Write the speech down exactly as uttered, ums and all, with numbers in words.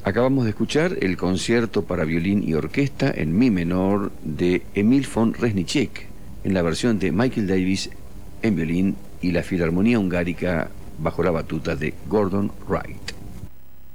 Acabamos de escuchar el concierto para violín y orquesta en mi menor de Emil von Reznicek, en la versión de Michael Davis en violín y la Filarmonía Hungárica bajo la batuta de Gordon Wright.